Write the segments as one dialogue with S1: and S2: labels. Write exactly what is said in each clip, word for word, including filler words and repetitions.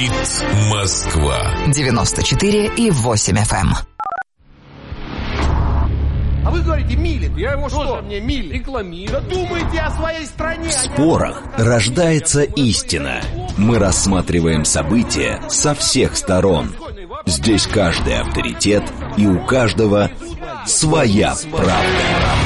S1: Говорит Москва.
S2: девяносто четыре и восемь эф эм.
S3: А вы говорите, милит. Я его что? Что мне милит? Рекламирует. Да думайте о своей стране.
S4: В спорах рождается истина. Мы рассматриваем события со всех сторон. Здесь каждый авторитет, и у каждого своя правда.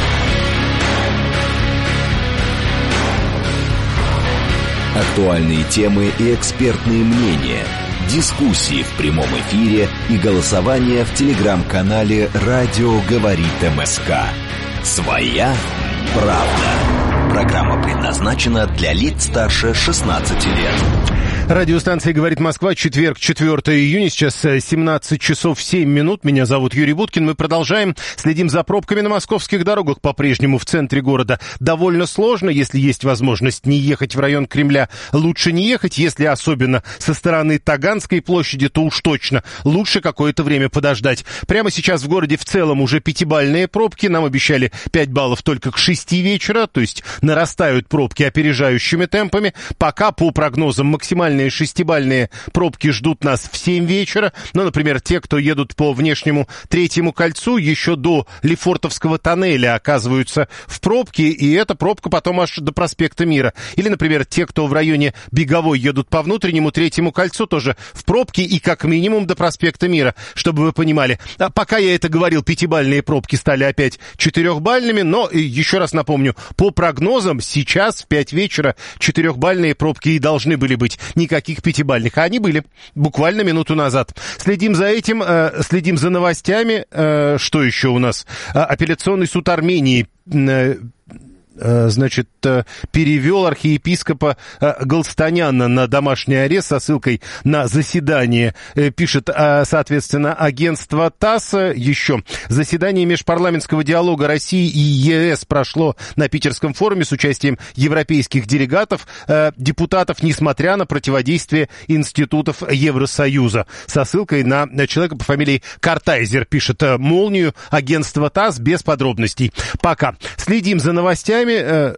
S4: Актуальные темы и экспертные мнения, дискуссии в прямом эфире и голосование в телеграм-канале «Радио говорит МСК». Своя правда. Программа предназначена для лиц старше шестнадцати лет.
S5: Радиостанция «Говорит Москва», четверг, четвёртого июня, сейчас семнадцать часов семь минут. Меня зовут Юрий Буткин. Мы продолжаем, следим за пробками на московских дорогах, по-прежнему в центре города. Довольно сложно, если есть возможность не ехать в район Кремля, лучше не ехать. Если особенно со стороны Таганской площади, то уж точно лучше какое-то время подождать. Прямо сейчас в городе в целом уже пятибалльные пробки. Нам обещали пять баллов только к шести вечера, то есть нарастают пробки опережающими темпами. Пока, по прогнозам, максимально шестибалльные пробки ждут нас в семь вечера. Ну, например, те, кто едут по внешнему Третьему кольцу, еще до Лефортовского тоннеля оказываются в пробке, и эта пробка потом аж до проспекта Мира. Или, например, те, кто в районе Беговой едут по внутреннему Третьему кольцу, тоже в пробке и как минимум до проспекта Мира, чтобы вы понимали. А пока я это говорил, пятибалльные пробки стали опять четырехбальными, но, еще раз напомню, по прогнозам сейчас в пять вечера четырехбальные пробки и должны были быть. Никаких пятибалльных, а они были буквально минуту назад. Следим за этим, э, следим за новостями. Э, что еще у нас? Э, апелляционный суд Армении э, значит, перевел архиепископа Галстаняна на домашний арест со ссылкой на заседание. Пишет, соответственно, агентство ТАСС. Еще заседание межпарламентского диалога России и ЕС прошло на Питерском форуме с участием европейских делегатов, депутатов, несмотря на противодействие институтов Евросоюза. Со ссылкой на человека по фамилии Картайзер, пишет «Молнию» агентство ТАСС, без подробностей. Пока. Следим за новостями.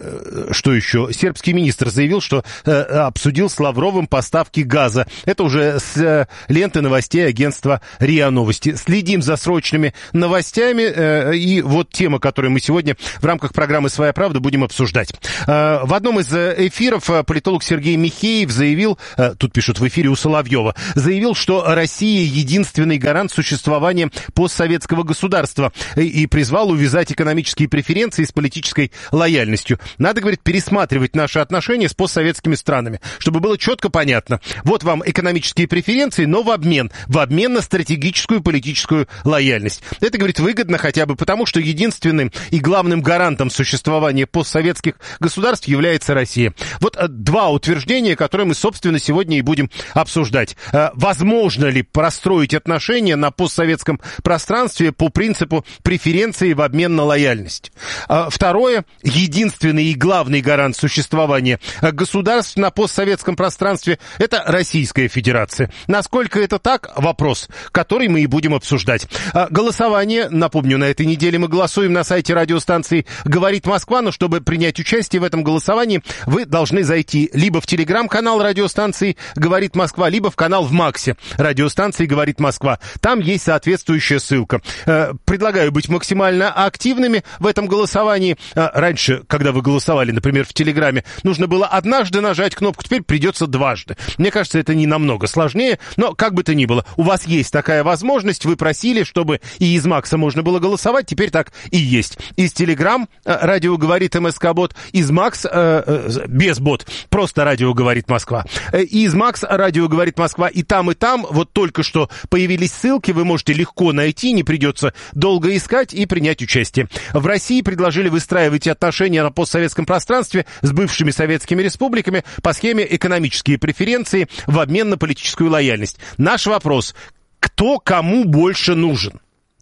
S5: Что еще? Сербский министр заявил, что обсудил с Лавровым поставки газа. Это уже с ленты новостей агентства РИА Новости. Следим за срочными новостями. И вот тема, которую мы сегодня в рамках программы «Своя правда» будем обсуждать. В одном из эфиров политолог Сергей Михеев заявил, тут пишут в эфире у Соловьева, заявил, что Россия единственный гарант существования постсоветского государства, и призвал увязать экономические преференции с политической лояльностью. Надо, говорит, пересматривать наши отношения с постсоветскими странами, чтобы было четко понятно. Вот вам экономические преференции, но в обмен. В обмен на стратегическую политическую лояльность. Это, говорит, выгодно хотя бы потому, что единственным и главным гарантом существования постсоветских государств является Россия. Вот два утверждения, которые мы, собственно, сегодня и будем обсуждать. Возможно ли простроить отношения на постсоветском пространстве по принципу преференции в обмен на лояльность? Второе. Единственный и главный гарант существования государств на постсоветском пространстве – это Российская Федерация. Насколько это так? Вопрос, который мы и будем обсуждать. Голосование, напомню, на этой неделе мы голосуем на сайте радиостанции «Говорит Москва», но чтобы принять участие в этом голосовании, вы должны зайти либо в телеграм-канал радиостанции «Говорит Москва», либо в канал в Максе радиостанции «Говорит Москва». Там есть соответствующая ссылка. Предлагаю быть максимально активными в этом голосовании. Раньше, когда вы голосовали, например, в Телеграме, нужно было однажды нажать кнопку, теперь придется дважды. Мне кажется, это не намного сложнее, но как бы то ни было, у вас есть такая возможность, вы просили, чтобы и из Макса можно было голосовать, теперь так и есть. Из Телеграм радио говорит МСК-бот, из Макс э, э, без бот, просто радио говорит Москва. И из Макс радио говорит Москва, и там, и там, вот только что появились ссылки, вы можете легко найти, не придется долго искать и принять участие. В России предложили выстраивать отношения на постсоветском пространстве с бывшими советскими республиками по схеме экономические преференции в обмен на политическую лояльность. Наш вопрос: кто кому больше нужен?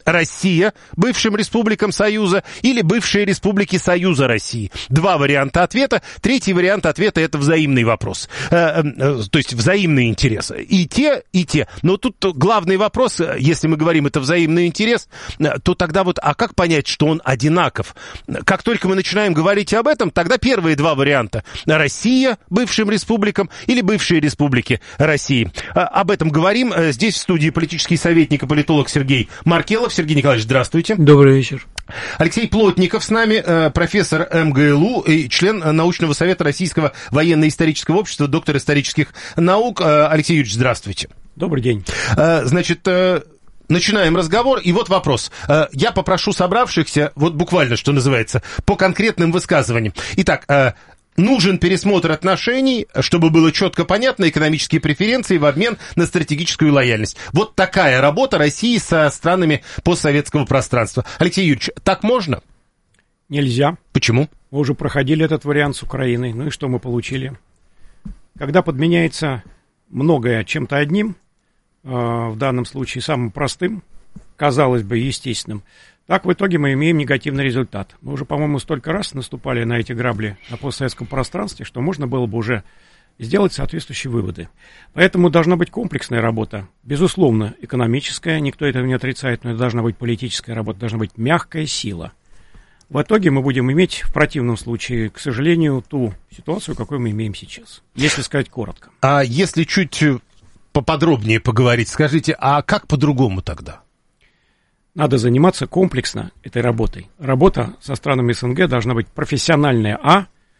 S5: Россия бывшим республикам Союза или бывшие республики Союза России? Два варианта ответа. Третий вариант ответа — это взаимный вопрос. Э, э, то есть взаимный интерес. И те, и те. Но тут главный вопрос, если мы говорим это взаимный интерес, то тогда вот, а как понять, что он одинаков? Как только мы начинаем говорить об этом, тогда первые два варианта. Россия бывшим республикам или бывшие республики России. Об этом говорим. Здесь в студии политический советник и политолог Сергей Маркелов. Сергей Николаевич, здравствуйте.
S6: Добрый вечер.
S5: Алексей Плотников с нами, профессор эм гэ эл у и член научного совета Российского военно-исторического общества, доктор исторических наук. Алексей Юрьевич, здравствуйте.
S6: Добрый день.
S5: Значит, начинаем разговор, и вот вопрос. Я попрошу собравшихся, вот буквально, что называется, по конкретным высказываниям. Итак, нужен пересмотр отношений, чтобы было четко понятно экономические преференции в обмен на стратегическую лояльность. Вот такая работа России со странами постсоветского пространства. Алексей Юрьевич, так можно?
S6: Нельзя.
S5: Почему?
S6: Мы уже проходили этот вариант с Украиной. Ну и что мы получили? Когда подменяется многое чем-то одним, э, в данном случае самым простым, казалось бы, естественным, так в итоге мы имеем негативный результат. Мы уже, по-моему, столько раз наступали на эти грабли на постсоветском пространстве, что можно было бы уже сделать соответствующие выводы. Поэтому должна быть комплексная работа. Безусловно, экономическая, никто этого не отрицает, но это должна быть политическая работа, должна быть мягкая сила. В итоге мы будем иметь, в противном случае, к сожалению, ту ситуацию, какую мы имеем сейчас, если сказать коротко.
S5: А если чуть поподробнее поговорить, скажите, а как по-другому тогда?
S6: Надо заниматься комплексно этой работой. Работа со странами эс эн гэ должна быть профессиональная, а,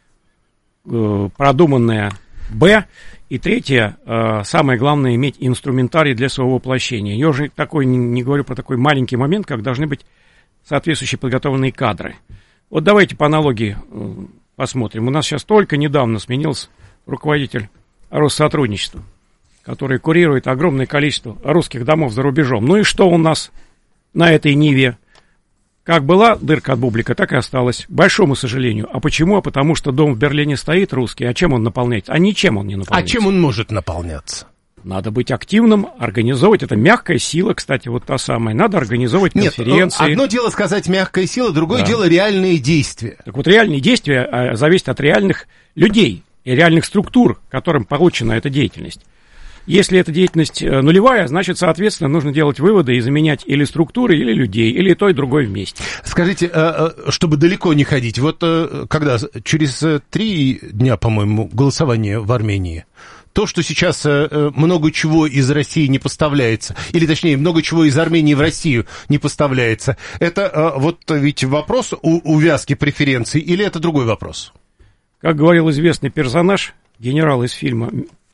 S6: э, продуманная, б, и третье, э, самое главное, иметь инструментарий для своего воплощения. Я уже такой, не, не говорю про такой маленький момент, как должны быть соответствующие подготовленные кадры. Вот давайте по аналогии э, посмотрим. У нас сейчас только недавно сменился руководитель Россотрудничества, который курирует огромное количество русских домов за рубежом. Ну и что у нас на этой ниве? Как была дырка от бублика, так и осталась. К большому сожалению. А почему? А потому что дом в Берлине стоит русский. А чем он наполняется? А ничем он не наполняется.
S5: А чем он может наполняться?
S6: Надо быть активным, организовывать. Это мягкая сила, кстати, вот та самая. Надо организовывать конференции.
S5: Нет, одно дело сказать мягкая сила, другое
S6: да.
S5: дело реальные действия.
S6: Так вот, реальные действия а, зависят от реальных людей и реальных структур, которым получена эта деятельность. Если эта деятельность нулевая, значит, соответственно, нужно делать выводы и заменять или структуры, или людей, или то и другое вместе.
S5: Скажите, чтобы далеко не ходить, вот когда через три дня, по-моему, голосование в Армении, то, что сейчас много чего из России не поставляется, или точнее, много чего из Армении в Россию не поставляется, это вот ведь вопрос увязки преференций, или это другой вопрос?
S6: Как говорил известный персонаж, генерал из фильма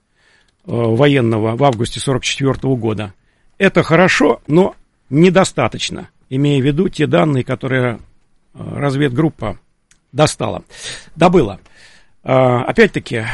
S6: военного в августе сорок четвёртого года. Это хорошо, но недостаточно, имея в виду те данные, которые разведгруппа достала, добыла. Опять-таки,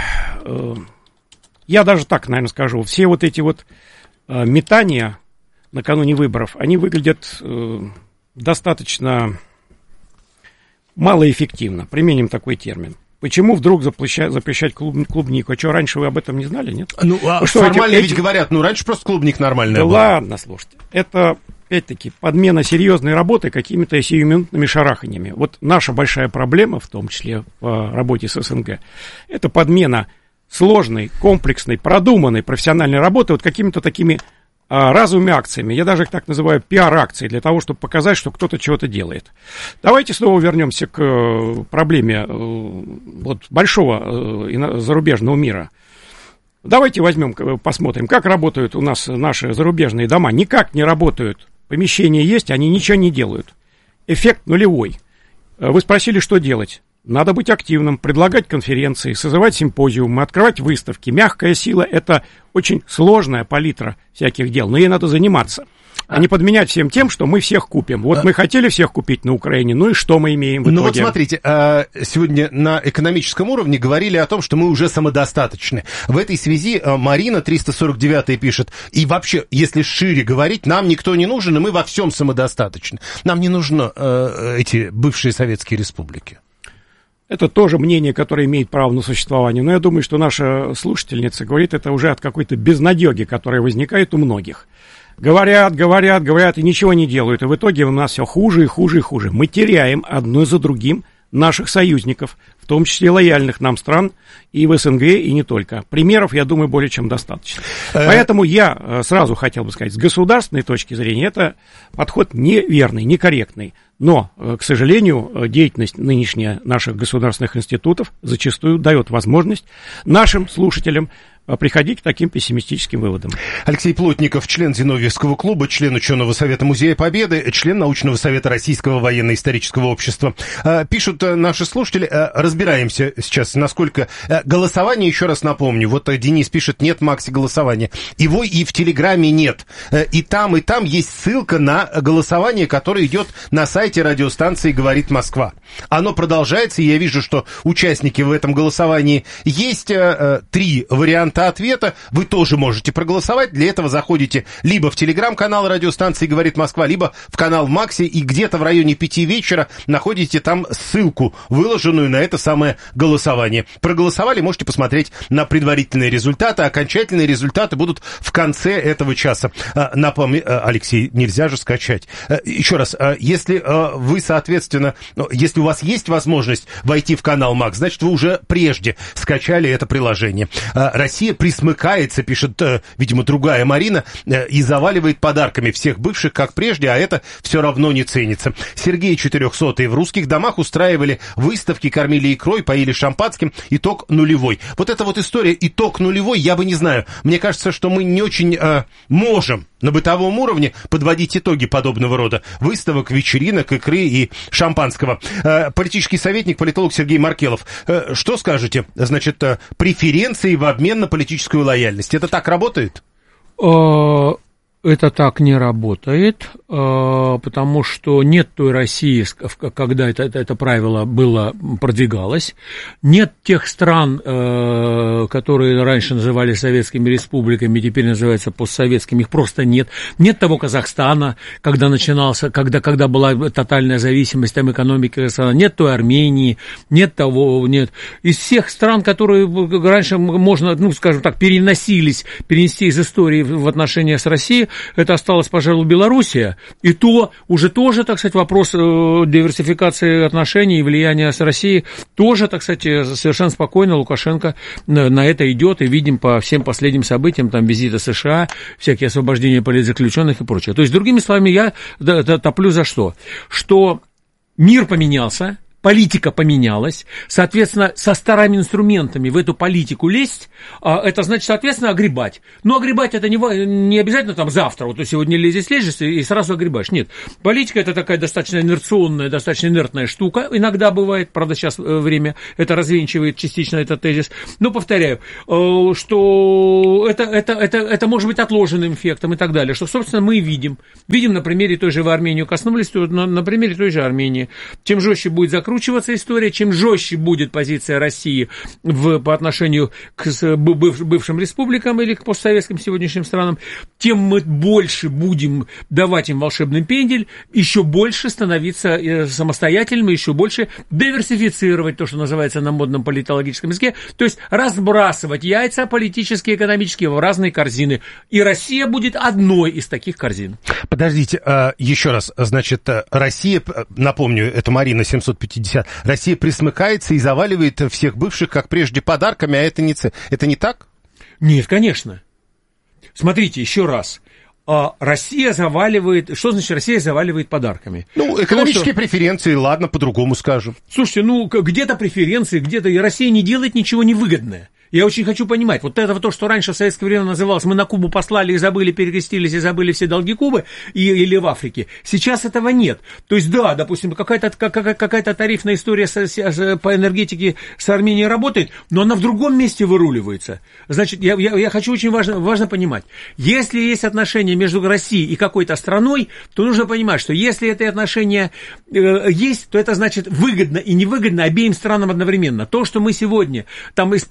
S6: я даже так, наверное, скажу, все вот эти вот метания накануне выборов, они выглядят достаточно малоэффективно, применим такой термин. Почему вдруг запрещать, запрещать клуб, клубнику? А что, раньше вы об этом не знали, нет?
S5: Ну, а что, формально эти, ведь эти... говорят, ну, раньше просто клубник нормальный
S6: да
S5: был.
S6: Ладно, слушайте. Это, опять-таки, подмена серьезной работы какими-то сиюминутными шараханьями. Вот наша большая проблема, в том числе в работе с эс эн гэ, это подмена сложной, комплексной, продуманной профессиональной работы вот какими-то такими а, разовыми акциями. Я даже их так называю пиар-акции, для того, чтобы показать, что кто-то чего-то делает. Давайте снова вернемся к э, проблеме э, вот, большого э, зарубежного мира. Давайте возьмем, посмотрим, как работают у нас наши зарубежные дома. Никак не работают. Помещения есть, они ничего не делают. Эффект нулевой. Вы спросили, что делать? Надо быть активным, предлагать конференции, созывать симпозиумы, открывать выставки. Мягкая сила – это очень сложная палитра всяких дел, но ей надо заниматься. А не подменять всем тем, что мы всех купим. Вот мы хотели всех купить на Украине, ну и что мы имеем в итоге?
S5: Ну вот смотрите, сегодня на экономическом уровне говорили о том, что мы уже самодостаточны. В этой связи Марина триста сорок девятая пишет, и вообще, если шире говорить, нам никто не нужен, и мы во всем самодостаточны. Нам не нужны эти бывшие советские республики.
S6: Это тоже мнение, которое имеет право на существование. Но я думаю, что наша слушательница говорит это уже от какой-то безнадеги, которая возникает у многих. Говорят, говорят, говорят, и ничего не делают. И в итоге у нас все хуже и хуже и хуже. Мы теряем одно за другим наших союзников, в том числе лояльных нам стран и в СНГ, и не только. Примеров, я думаю, более чем достаточно. Поэтому я сразу хотел бы сказать, с государственной точки зрения, это подход неверный, некорректный. Но, к сожалению, деятельность нынешняя наших государственных институтов зачастую дает возможность нашим слушателям приходить к таким пессимистическим выводам.
S5: Алексей Плотников, член Зиновьевского клуба, член ученого совета Музея Победы, член научного совета Российского военно-исторического общества. Пишут наши слушатели, разбираемся сейчас, насколько голосование, еще раз напомню, вот Денис пишет, нет Макси голосования. Его и в Телеграме нет. И там, и там есть ссылка на голосование, которое идет на сайте радиостанции «Говорит Москва». Оно продолжается, и я вижу, что участники в этом голосовании есть три варианта ответа, вы тоже можете проголосовать. Для этого заходите либо в телеграм-канал радиостанции «Говорит Москва», либо в канал Макси, и где-то в районе пяти вечера находите там ссылку, выложенную на это самое голосование. Проголосовали, можете посмотреть на предварительные результаты. Окончательные результаты будут в конце этого часа. Напомню, Алексей, нельзя же скачать. Еще раз, если вы, соответственно, если у вас есть возможность войти в канал Макс, значит, вы уже прежде скачали это приложение. Россия присмыкается, пишет, видимо, другая Марина, и заваливает подарками всех бывших, как прежде, а это все равно не ценится. Сергей четырехсотый. В русских домах устраивали выставки, кормили икрой, поили шампанским. Итог нулевой. Вот эта вот история итог нулевой, я бы не знаю. Мне кажется, что мы не очень э, можем на бытовом уровне подводить итоги подобного рода выставок, вечеринок, икры и шампанского. Э, политический советник, политолог Сергей Маркелов. Э, что скажете? Значит, э, преференции в обмен на политическую лояльность. Это так работает?
S7: Это так не работает, потому что нет той России, когда это, это, это правило было, продвигалось, нет тех стран, которые раньше назывались советскими республиками, теперь называются постсоветскими, их просто нет. Нет того Казахстана, когда начинался, когда, когда была тотальная зависимость там, экономики Казахстана, нет той Армении, нет того, нет. Из всех стран, которые раньше можно, ну, скажем так, переносились, перенести из истории в отношениях с Россией, это осталось, пожалуй, Белоруссия, и то уже тоже, так сказать, вопрос диверсификации отношений и влияния с Россией тоже, так сказать, совершенно спокойно Лукашенко на это идет, и видим по всем последним событиям, там, визиты США, всякие освобождения политзаключенных и прочее. То есть, другими словами, я топлю за что? Что мир поменялся, политика поменялась, соответственно, со старыми инструментами в эту политику лезть, это значит, соответственно, огребать. Но огребать это не, не обязательно там завтра, вот сегодня лезешь, лезешь и сразу огребаешь. Нет, политика это такая достаточно инерционная, достаточно инертная штука, иногда бывает, правда, сейчас время это развенчивает частично этот тезис, но повторяю, что это, это, это, это может быть отложенным эффектом и так далее, что, собственно, мы видим. Видим на примере той же в Армению коснулись, на, на примере той же Армении. Чем жестче будет закручиваться Закручиваться история, чем жестче будет позиция России в, по отношению к быв, бывшим республикам или к постсоветским сегодняшним странам, тем мы больше будем давать им волшебный пендель, еще больше становиться самостоятельными, еще больше диверсифицировать то, что называется на модном политологическом языке, то есть разбрасывать яйца политические, экономические в разные корзины. И Россия будет одной из таких корзин.
S5: Подождите, еще раз, значит, Россия, напомню, это Марина семьсот пятьдесят, Россия присмыкается и заваливает всех бывших, как прежде, подарками, а это не, это не так?
S7: Нет, конечно. Смотрите, еще раз. Россия заваливает... Что значит Россия заваливает подарками?
S5: Ну, экономические То, что... преференции, ладно, по-другому скажем.
S7: Слушайте, ну, где-то преференции, где-то... И Россия не делает ничего невыгодное. Я очень хочу понимать, вот это то, что раньше в советское время называлось, мы на Кубу послали и забыли, перекрестились и забыли все долги Кубы и, или в Африке. Сейчас этого нет. То есть, да, допустим, какая-то, какая-то, какая-то тарифная история с, с, по энергетике с Арменией работает, но она в другом месте выруливается. Значит, я, я, я хочу очень важно, важно понимать, если есть отношения между Россией и какой-то страной, то нужно понимать, что если это отношения э, есть, то это значит выгодно и невыгодно обеим странам одновременно. То, что мы сегодня там используем, так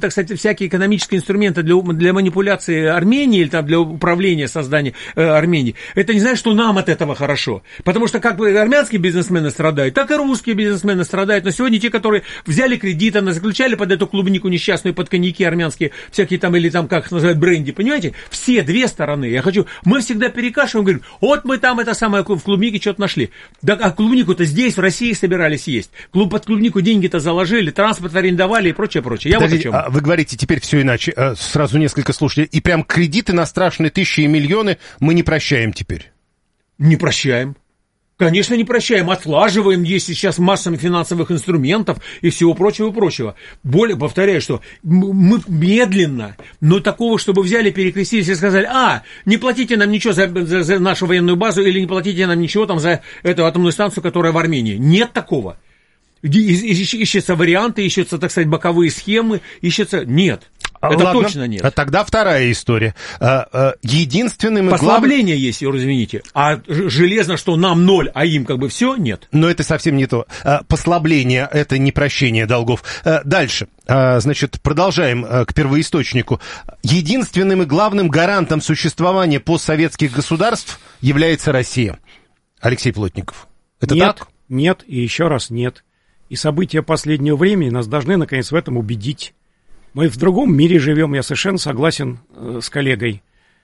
S7: так сказать, всякие экономические инструменты для, для манипуляции Армении или там для управления созданием э, Армении, это не значит, что нам от этого хорошо. Потому что как бы армянские бизнесмены страдают, так и русские бизнесмены страдают. Но сегодня те, которые взяли кредиты, заключали под эту клубнику несчастную, под коньяки армянские, всякие там, или там, как их называют, бренди, понимаете? Все две стороны. Я хочу, мы всегда перекашиваем, говорим, вот мы там это самое в клубнике что-то нашли. Да, а клубнику-то здесь, в России, собирались есть. Клуб, под клубнику деньги-то заложили, транспорт арендовали и прочее, прочее. Я
S5: Подожди,
S7: вот о чем.
S5: А вы говорите теперь все иначе. Сразу несколько слушателей. И прям кредиты на страшные тысячи и миллионы мы не прощаем теперь.
S7: Не прощаем. Конечно, не прощаем, отслаживаем, есть сейчас масса финансовых инструментов и всего прочего и прочего. Более, повторяю, что мы медленно, но такого, чтобы взяли, перекрестились и сказали, а, не платите нам ничего за, за, за нашу военную базу или не платите нам ничего там за эту атомную станцию, которая в Армении. Нет такого. Ищутся варианты, ищутся, так сказать, боковые схемы, ищутся... Нет. Это
S5: Ладно,
S7: точно нет.
S5: А тогда вторая история. Единственным и
S7: Послабление
S5: главным...
S7: есть, извините. А железно, что нам ноль, а им как бы все, нет.
S5: Но это совсем не то. Послабление – это не прощение долгов. Дальше. Значит, продолжаем к первоисточнику. Единственным и главным гарантом существования постсоветских государств является Россия. Алексей Плотников. Это
S6: нет,
S5: так?
S6: Нет, и еще раз нет. И события последнего времени нас должны, наконец, в этом убедить. Мы в другом мире живем, я совершенно согласен э, с коллегой.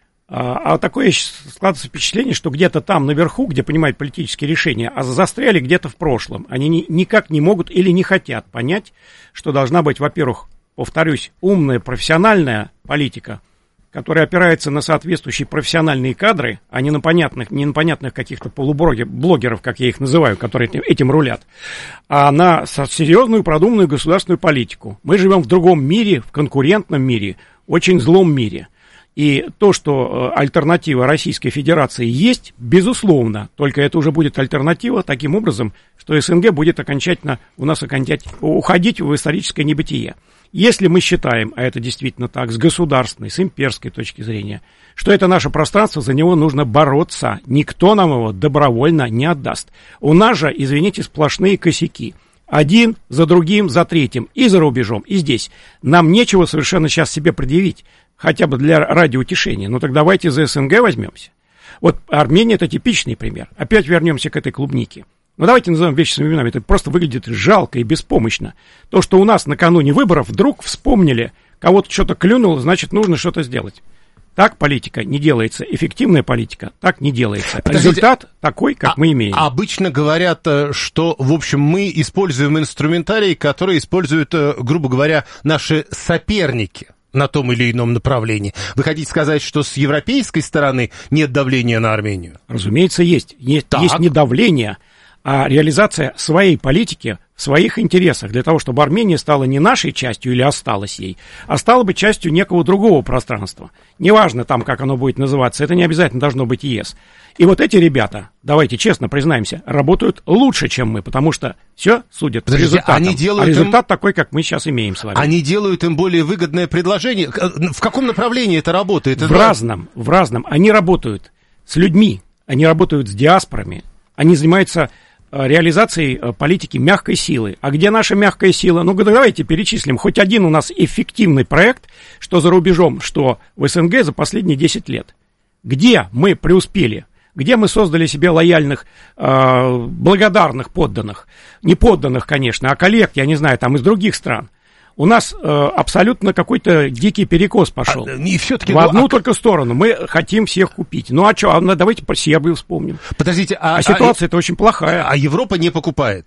S6: А, а такое складывается впечатление, что где-то там наверху, где принимают политические решения, а застряли где-то в прошлом. Они ни, никак не могут или не хотят понять, что должна быть, во-первых, повторюсь, умная, профессиональная политика, которая опирается на соответствующие профессиональные кадры, а не на понятных, не на понятных каких-то полублогеров, как я их называю, которые этим рулят, а на серьезную, продуманную государственную политику. Мы живем в другом мире, в конкурентном мире, очень злом мире. И то, что альтернатива Российской Федерации есть, безусловно, только это уже будет альтернатива таким образом, что СНГ будет окончательно у нас окончательно уходить в историческое небытие. Если мы считаем, а это действительно так, с государственной, с имперской точки зрения, что это наше пространство, за него нужно бороться. Никто нам его добровольно не отдаст. У нас же, извините, сплошные косяки. Один за другим, за третьим, и за рубежом, и здесь. Нам нечего совершенно сейчас себе предъявить, хотя бы для ради утешения. Ну так давайте за СНГ возьмемся. Вот Армения — это типичный пример. Опять вернемся к этой клубнике. Ну, давайте назовем вещи своими именами. Это просто выглядит жалко и беспомощно. То, что у нас накануне выборов вдруг вспомнили, кого-то что-то клюнуло, значит, нужно что-то сделать. Так политика не делается. Эффективная политика так не делается.
S5: Подождите,
S6: результат такой, как
S5: а,
S6: мы имеем.
S5: Обычно говорят, что, в общем, мы используем инструментарий, который используют, грубо говоря, наши соперники на том или ином направлении. Вы хотите сказать, что с европейской стороны нет давления на Армению?
S6: Разумеется, есть. Есть, есть не давление, а реализация своей политики в своих интересах, для того, чтобы Армения стала не нашей частью или осталась ей, а стала бы частью некого другого пространства. Неважно там, как оно будет называться, это не обязательно должно быть ЕС. И вот эти ребята, давайте честно признаемся, работают лучше, чем мы, потому что все судят по результатам.
S5: Они делают
S6: а результат
S5: им...
S6: такой, как мы сейчас имеем с вами.
S5: Они делают им более выгодное предложение. В каком направлении это работает?
S6: В
S5: это...
S6: разном, в разном. Они работают с людьми, они работают с диаспорами, они занимаются реализацией политики мягкой силы. А где наша мягкая сила? Ну, давайте перечислим. Хоть один у нас эффективный проект, что за рубежом, что в СНГ за последние десять лет. Где мы преуспели? Где мы создали себе лояльных, э, благодарных подданных? Не подданных, конечно, а коллег, я не знаю, там из других стран. У нас э, абсолютно какой-то дикий перекос пошел. А, и все-таки, в одну ну, а... только сторону. Мы хотим всех купить. Ну а что, а, давайте про Сербию вспомним.
S5: Подождите, а,
S6: а ситуация-то а, очень плохая.
S5: А Европа не покупает?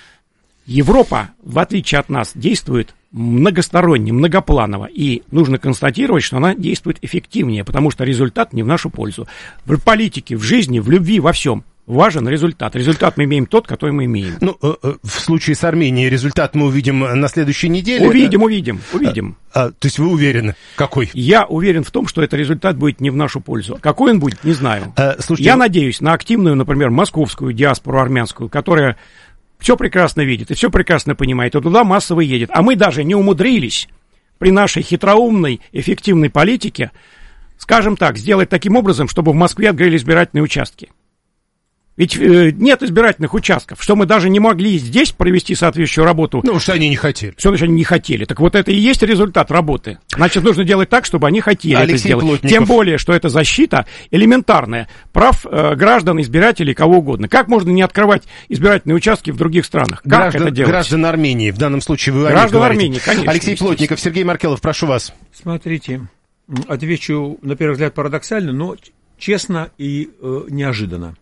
S6: Европа, в отличие от нас, действует многосторонне, многопланово. И нужно констатировать, что она действует эффективнее, потому что результат не в нашу пользу. В политике, в жизни, в любви, во всем. Важен результат. Результат мы имеем тот, который мы имеем.
S5: Ну, в случае с Арменией результат мы увидим на следующей неделе.
S6: Увидим, это... увидим, увидим.
S5: А, а, то есть вы уверены? Какой?
S6: Я уверен в том, что этот результат будет не в нашу пользу. Какой он будет, не знаю. А, слушайте, Я вы... надеюсь на активную, например, московскую диаспору армянскую, которая все прекрасно видит и все прекрасно понимает, и туда массово едет. А мы даже не умудрились при нашей хитроумной, эффективной политике, скажем так, сделать таким образом, чтобы в Москве открыли избирательные участки. Ведь э, нет избирательных участков, что мы даже не могли здесь провести соответствующую работу.
S5: Ну, что они не хотели.
S6: Все, значит, они не хотели. Так вот это и есть результат работы. Значит, нужно делать так, чтобы они хотели
S5: Алексей
S6: это сделать.
S5: Плотников.
S6: Тем более, что это защита элементарная прав э, граждан, избирателей, кого угодно. Как можно не открывать избирательные участки в других странах? Как
S5: Граждан,
S6: это делать?
S5: Граждан Армении, в данном случае вы о них
S6: Граждан
S5: говорите.
S6: Армении, конечно.
S5: Алексей Плотников, Сергей Маркелов, прошу вас.
S7: Смотрите, отвечу, на первый взгляд, парадоксально, но честно и э, неожиданно.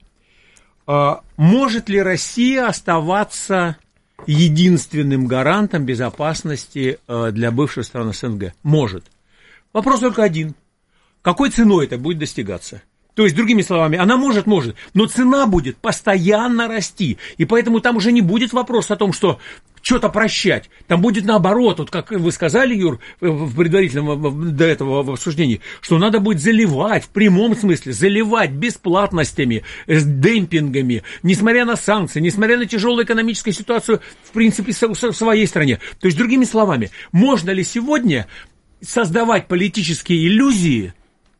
S7: А может ли Россия оставаться единственным гарантом безопасности э, для бывших стран СНГ? Может. Вопрос только один. Какой ценой это будет достигаться? То есть, другими словами, она может, может, но цена будет постоянно расти. И поэтому там уже не будет вопроса о том, что что-то прощать. Там будет наоборот, вот как вы сказали, Юр, в предварительном до этого в обсуждении, что надо будет заливать, в прямом смысле, заливать бесплатностями, с демпингами, несмотря на санкции, несмотря на тяжелую экономическую ситуацию, в принципе, в своей стране. То есть, другими словами, можно ли сегодня создавать политические иллюзии?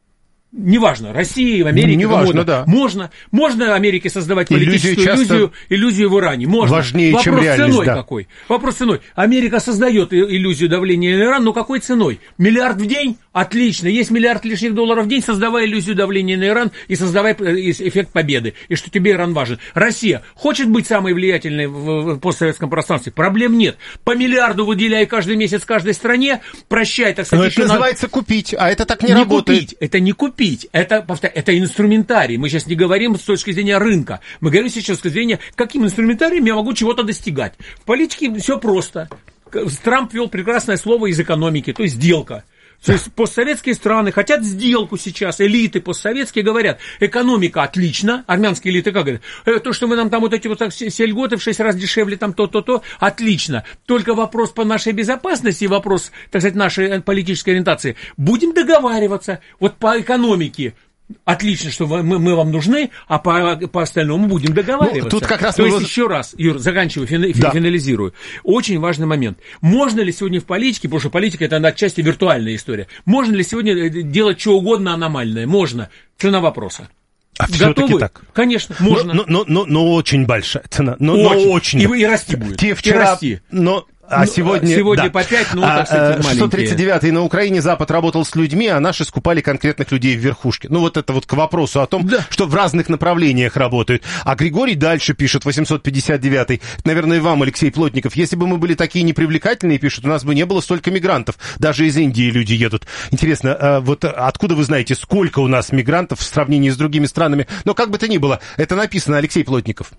S7: Неважно, России, в Америке,
S5: неважно, да.
S7: Можно, можно Америке создавать политическую
S5: Иллюзию
S7: иллюзию, иллюзию в Иране. Можно.
S5: Важнее,
S7: Вопрос
S5: чем реальность,
S7: ценой
S5: да.
S7: какой? Вопрос ценой. Америка создает иллюзию давления на Иран, но какой ценой? Миллиард в день? Отлично. Есть миллиард лишних долларов в день, создавай иллюзию давления на Иран и создавай эффект победы. И что тебе Иран важен. Россия хочет быть самой влиятельной в постсоветском пространстве? Проблем нет. По миллиарду выделяй каждый месяц каждой стране, прощай, так сказать.
S5: Но это называется на... купить, а это так не,
S7: не
S5: работает.
S7: Купить, это не купить. Это, повторяю, это инструментарий. Мы сейчас не говорим с точки зрения рынка. Мы говорим сейчас с точки зрения, каким инструментарием я могу чего-то достигать. В политике все просто. Трамп ввел прекрасное слово из экономики, то есть сделка. То есть постсоветские страны хотят сделку сейчас, элиты постсоветские говорят, экономика отлично, армянские элиты как говорят, э, то, что вы нам там вот эти вот так, все, все льготы в шесть раз дешевле, там то-то-то, отлично, только вопрос по нашей безопасности, вопрос, так сказать, нашей политической ориентации, будем договариваться, вот по экономике. Отлично, что мы, мы вам нужны, а по, по остальному будем договариваться.
S5: Ну, тут как раз
S7: То есть,
S5: его...
S7: еще раз, Юр, заканчиваю, фин,
S5: да.
S7: финализирую. Очень важный момент. Можно ли сегодня в политике, потому что политика это отчасти виртуальная история, можно ли сегодня делать что угодно аномальное? Можно. Цена вопроса.
S5: А все-таки так?
S7: Конечно, можно.
S5: Но, но, но, но очень большая цена. Но очень. Но очень.
S7: И, и расти будет.
S5: Те вчера...
S7: И расти.
S5: Но... А сегодня,
S7: сегодня
S5: да.
S7: по пять, ну, так сказать, маленькие.
S5: шестьсот тридцать девятый на Украине Запад работал с людьми, а наши скупали конкретных людей в верхушке. Ну, вот это вот к вопросу о том, да. что в разных направлениях работают. А Григорий дальше пишет, восемьсот пятьдесят девятый. Наверное, и вам, Алексей Плотников. Если бы мы были такие непривлекательные, пишут, у нас бы не было столько мигрантов. Даже из Индии люди едут. Интересно, а вот откуда вы знаете, сколько у нас мигрантов в сравнении с другими странами? Но как бы то ни было, это написано, Алексей Плотников.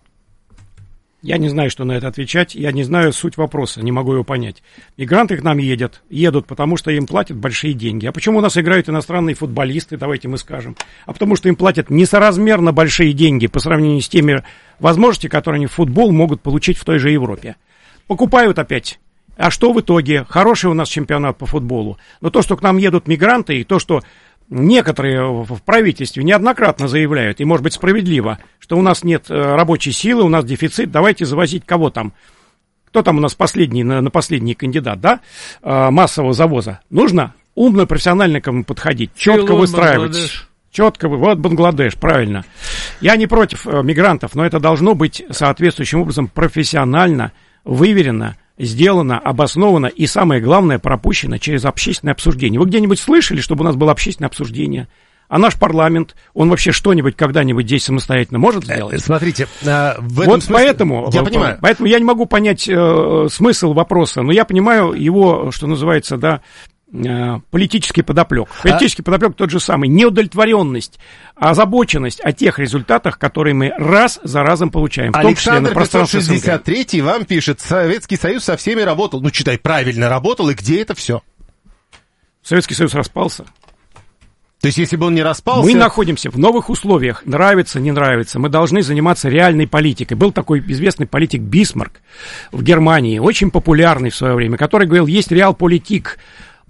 S6: Я не знаю, что на это отвечать, я не знаю суть вопроса, не могу его понять. Мигранты к нам едут, едут, потому что им платят большие деньги. А почему у нас играют иностранные футболисты, давайте мы скажем? А потому что им платят несоразмерно большие деньги по сравнению с теми возможностями, которые они в футбол могут получить в той же Европе. Покупают опять. А что в итоге? Хороший у нас чемпионат по футболу. Но то, что к нам едут мигранты, и то, что... Некоторые в правительстве неоднократно заявляют, и, может быть, справедливо, что у нас нет рабочей силы, у нас дефицит, давайте завозить кого там. Кто там у нас последний, на, на последний кандидат, да, массового завоза? Нужно умно, профессионально к этому подходить, четко выстраивать. Бангладеш. Четко, вот Бангладеш, правильно. Я не против мигрантов, но это должно быть соответствующим образом профессионально, выверено, сделано, обосновано и, самое главное, пропущено через общественное обсуждение. Вы где-нибудь слышали, чтобы у нас было общественное обсуждение? А наш парламент, он вообще что-нибудь когда-нибудь здесь самостоятельно может сделать?
S5: Смотрите, э, в этом
S6: вот
S5: смысле...
S6: поэтому,
S5: я понимаю.
S6: Поэтому я не могу понять э, смысл вопроса, но я понимаю его, что называется, да, э, политический подоплек. Политический а... подоплек тот же самый. Неудовлетворенность, озабоченность о тех результатах, которые мы раз за разом получаем. В том числе на пространстве
S5: Александр пятьсот шестьдесят три вам пишет, Советский Союз со всеми работал. Ну, читай, правильно работал, и где это все?
S6: Советский Союз распался.
S5: То есть, если бы он не распался...
S6: Мы находимся в новых условиях. Нравится, не нравится. Мы должны заниматься реальной политикой. Был такой известный политик Бисмарк в Германии, очень популярный в свое время, который говорил, есть реалполитик.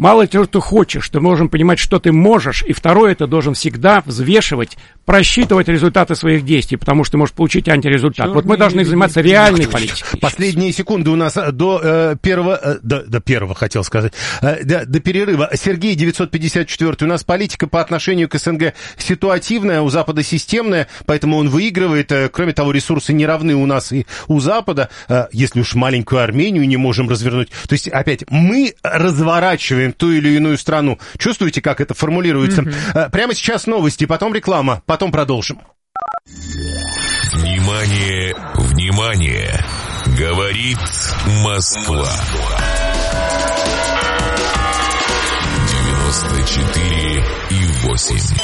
S6: Мало того, что ты хочешь, ты должен понимать, что ты можешь. И второе, ты должен всегда взвешивать, просчитывать результаты своих действий, потому что ты можешь получить антирезультат. Черт, вот мы должны заниматься реальной политикой.
S5: Последние секунды у нас до э, первого, э, до, до первого, хотел сказать, э, до, до перерыва. Сергей, девятьсот пятьдесят четвёртый. У нас политика по отношению к СНГ ситуативная, у Запада системная, поэтому он выигрывает. Э, кроме того, ресурсы не равны у нас и у Запада. Э, если уж маленькую Армению не можем развернуть. То есть, опять, мы разворачиваем ту или иную страну. Чувствуете, как это формулируется? Mm-hmm. Прямо сейчас новости, потом реклама, потом продолжим.
S1: Внимание, внимание! Говорит Москва. девяносто четыре и восемь.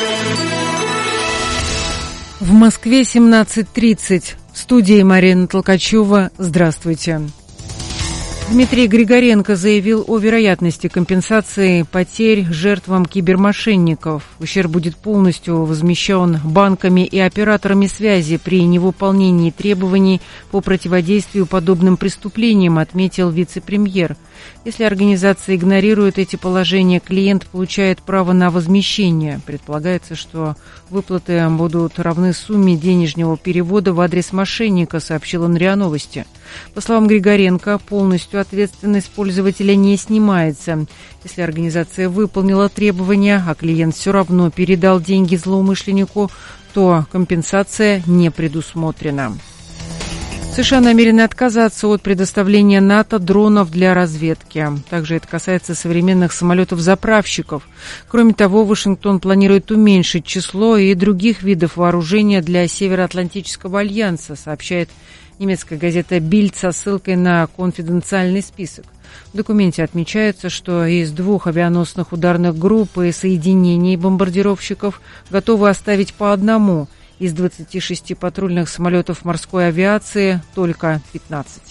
S8: В Москве семнадцать тридцать. В студии Марина Толкачева. Здравствуйте. Дмитрий Григоренко заявил о вероятности компенсации потерь жертвам кибермошенников. Ущерб будет полностью возмещен банками и операторами связи при невыполнении требований по противодействию подобным преступлениям, отметил вице-премьер. Если организация игнорирует эти положения, клиент получает право на возмещение. Предполагается, что выплаты будут равны сумме денежного перевода в адрес мошенника, сообщил он РИА Новости. По словам Григоренко, полностью ответственность пользователя не снимается. Если организация выполнила требования, а клиент все равно передал деньги злоумышленнику, то компенсация не предусмотрена. США намерены отказаться от предоставления НАТО дронов для разведки. Также это касается современных самолетов-заправщиков. Кроме того, Вашингтон планирует уменьшить число и других видов вооружения для Североатлантического альянса, сообщает немецкая газета «Бильд» со ссылкой на конфиденциальный список. В документе отмечается, что из двух авианосных ударных групп и соединений бомбардировщиков готовы оставить по одному. Из двадцати шести патрульных самолетов морской авиации только пятнадцать.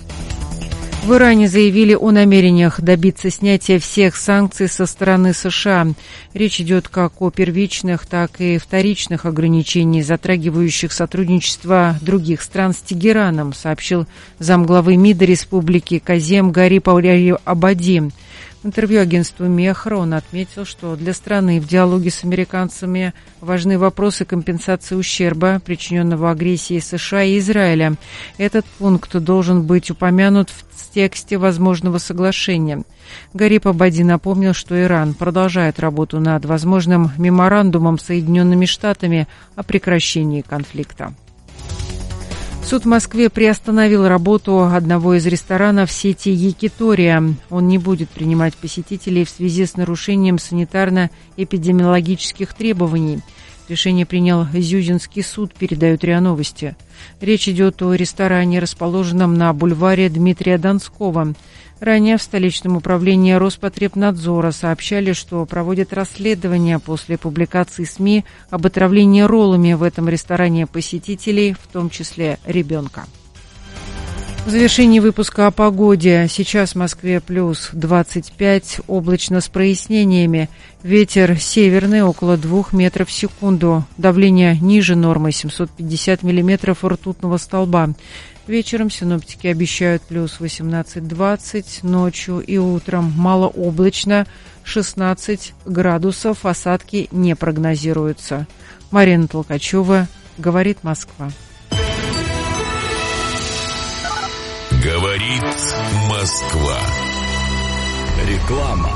S8: В Иране заявили о намерениях добиться снятия всех санкций со стороны США. Речь идет как о первичных, так и вторичных ограничениях, затрагивающих сотрудничество других стран с Тегераном, сообщил замглавы МИДа республики Казем Гарип Абади. В интервью агентству Мехр он отметил, что для страны в диалоге с американцами важны вопросы компенсации ущерба, причиненного агрессией США и Израиля. Этот пункт должен быть упомянут в тексте возможного соглашения. Гарип Абади напомнил, что Иран продолжает работу над возможным меморандумом с Соединенными Штатами о прекращении конфликта. Суд в Москве приостановил работу одного из ресторанов сети «Якитория». Он не будет принимать посетителей в связи с нарушением санитарно-эпидемиологических требований. Решение принял Зюзинский суд, передают РИА Новости. Речь идет о ресторане, расположенном на бульваре Дмитрия Донского. Ранее в столичном управлении Роспотребнадзора сообщали, что проводят расследование после публикации СМИ об отравлении роллами в этом ресторане посетителей, в том числе ребенка. В завершении выпуска о погоде. Сейчас в Москве плюс двадцать пять, облачно с прояснениями. Ветер северный около двух метров в секунду. Давление ниже нормы семьсот пятьдесят миллиметров ртутного столба. Вечером синоптики обещают плюс восемнадцать двадцать, ночью и утром малооблачно шестнадцать градусов, осадки не прогнозируются. Марина Толкачева, говорит Москва.
S1: Говорит Москва.
S9: Реклама.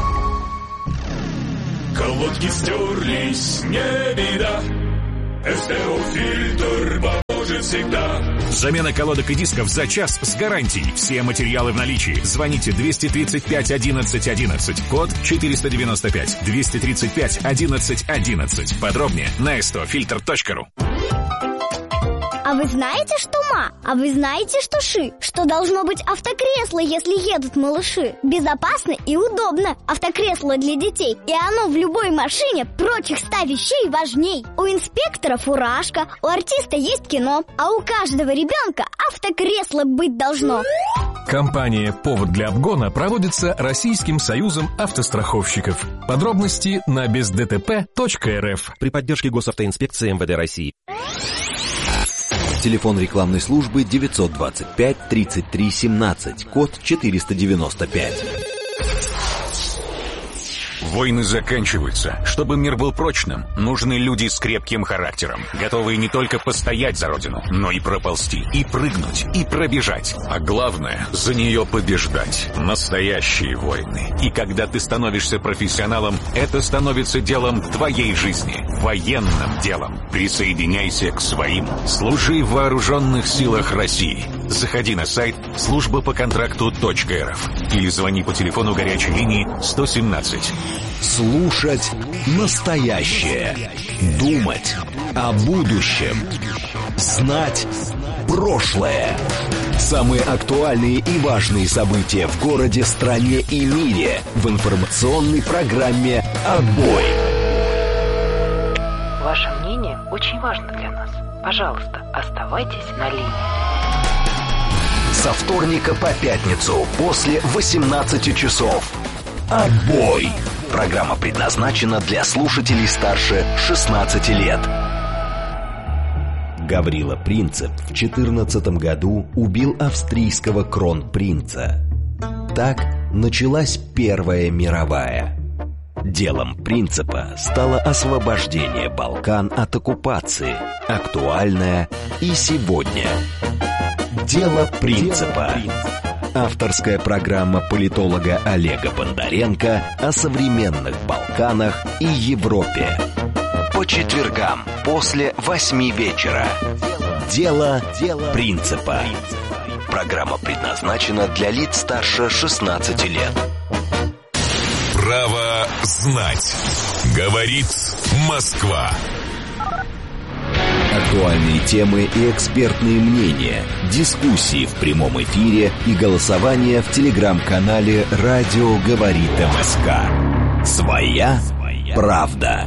S9: Колодки стерлись, не беда. СТО-фильтр поможет всегда.
S10: Замена колодок и дисков за час с гарантией. Все материалы в наличии. Звоните двести тридцать пять одиннадцать одиннадцать, код четыреста девяносто пять, двести тридцать пять одиннадцать одиннадцать. Подробнее на сто фильтр точка ру.
S11: А вы знаете, что ма? А вы знаете, что ши? Что должно быть автокресло, если едут малыши? Безопасно и удобно. Автокресло для детей. И оно в любой машине прочих ста вещей важней. У инспектора фуражка, у артиста есть кино, а у каждого ребенка автокресло быть должно.
S12: Компания «Повод для обгона» проводится Российским союзом автостраховщиков. Подробности на без дэ тэ пэ точка эр эф.
S13: При поддержке Госавтоинспекции эм вэ дэ России.
S4: Телефон рекламной службы девятьсот двадцать пять тридцать три семнадцать, код четыреста девяносто пять.
S10: Войны заканчиваются. Чтобы мир был прочным, нужны люди с крепким характером, готовые не только постоять за родину, но и проползти, и прыгнуть, и пробежать. А главное, за нее побеждать. Настоящие войны. И когда ты становишься профессионалом, это становится делом твоей жизни. Военным делом. Присоединяйся к своим. Служи в вооруженных силах России. Заходи на сайт служба по контракту точка эр эф или звони по телефону горячей линии сто семнадцать.
S4: Слушать настоящее. Думать о будущем. Знать прошлое. Самые актуальные и важные события в городе, стране и мире в информационной программе «Отбой».
S14: Ваше мнение очень важно для нас. Пожалуйста, оставайтесь на линии.
S4: Со вторника по пятницу после восемнадцати часов. «Отбой». Программа предназначена для слушателей старше шестнадцати лет. Гаврила Принцип в четырнадцатом году убил австрийского кронпринца. Так началась Первая мировая. Делом Принципа стало освобождение Балкан от оккупации, актуальное и сегодня. Дело Принципа. Авторская программа политолога Олега Бондаренко о современных Балканах и Европе. По четвергам после восьми вечера. Дело Принципа. Программа предназначена для лиц старше шестнадцати лет.
S1: Право знать. Говорит Москва.
S4: Актуальные темы и экспертные мнения, дискуссии в прямом эфире и голосование в телеграм-канале «Радио говорит МСК». Своя правда.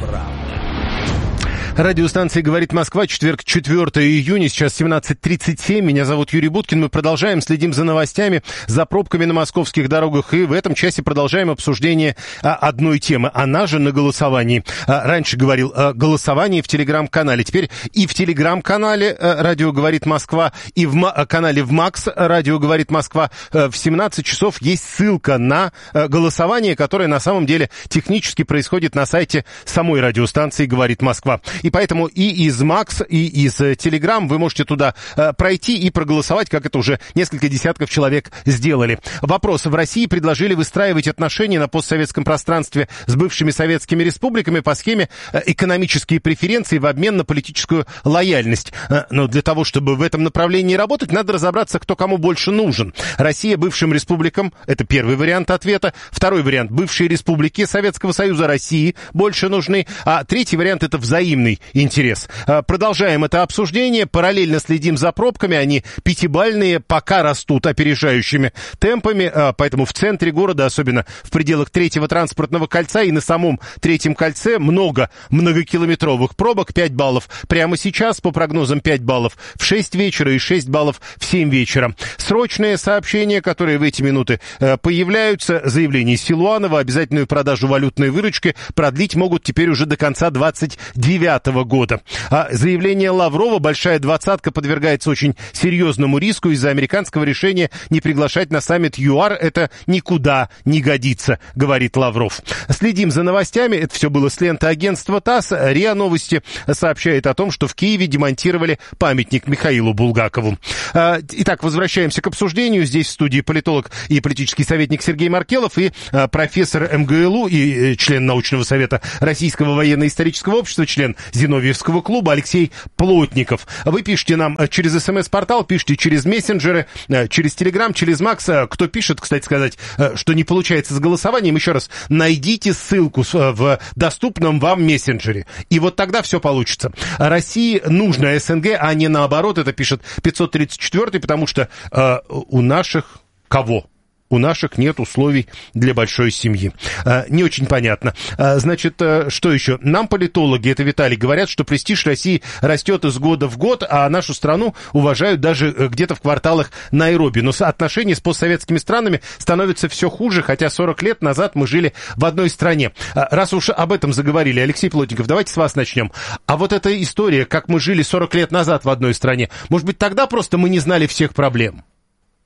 S5: Радиостанция «Говорит Москва», четверг, четвёртого июня, сейчас семнадцать тридцать семь. Меня зовут Юрий Буткин. Мы продолжаем, следим за новостями, за пробками на московских дорогах. И в этом часе продолжаем обсуждение а, одной темы. Она же на голосовании. А, раньше говорил о голосовании в телеграм-канале. Теперь и в телеграм-канале а, «Радио говорит Москва», и в ма- канале в МАКС «Радио говорит Москва» а, в семнадцать часов есть ссылка на а, голосование, которое на самом деле технически происходит на сайте самой радиостанции «Говорит Москва». И поэтому и из МАКС, и из Телеграм вы можете туда э, пройти и проголосовать, как это уже несколько десятков человек сделали. Вопрос. В России предложили выстраивать отношения на постсоветском пространстве с бывшими советскими республиками по схеме э, экономические преференции в обмен на политическую лояльность. Э, но для того, чтобы в этом направлении работать, надо разобраться, кто кому больше нужен. Россия бывшим республикам, это первый вариант ответа. Второй вариант. Бывшие республики Советского Союза России больше нужны. А третий вариант — это взаимный интерес. Продолжаем это обсуждение, параллельно следим за пробками, они пятибалльные, пока растут опережающими темпами, поэтому в центре города, особенно в пределах третьего транспортного кольца и на самом третьем кольце много многокилометровых пробок, пять баллов прямо сейчас, по прогнозам пять баллов в шесть вечера и шесть баллов в семь вечера. Срочные сообщения, которые в эти минуты появляются, заявление Силуанова, обязательную продажу валютной выручки продлить могут теперь уже до конца двадцать девятого года. А заявление Лаврова, большая двадцатка подвергается очень серьезному риску из-за американского решения не приглашать на саммит ЮАР. Это никуда не годится, говорит Лавров. Следим за новостями. Это все было с ленты агентства ТАСС. РИА Новости сообщает о том, что в Киеве демонтировали памятник Михаилу Булгакову. Итак, возвращаемся к обсуждению. Здесь в студии политолог и политический советник Сергей Маркелов и профессор МГЛУ и член научного совета Российского военно-исторического общества, член Зиновьевского клуба Алексей Плотников. Вы пишите нам через СМС-портал, пишите через мессенджеры, через Телеграм, через МАКС. Кто пишет, кстати сказать, что не получается с голосованием, еще раз, найдите ссылку в доступном вам мессенджере. И вот тогда все получится. России нужно СНГ, а не наоборот, это пишет пятьсот тридцать четвёртый, потому что э, у наших кого? У наших нет условий для большой семьи. А, не очень понятно. А, значит, а, что еще? Нам политологи, это Виталий, говорят, что престиж России растет из года в год, а нашу страну уважают даже где-то в кварталах Найроби. Но отношения с постсоветскими странами становятся все хуже, хотя сорок лет назад мы жили в одной стране. А, раз уж об этом заговорили, Алексей Плотников, давайте с вас начнем. А вот эта история, как мы жили сорок лет назад в одной стране, может быть, тогда просто мы не знали всех проблем?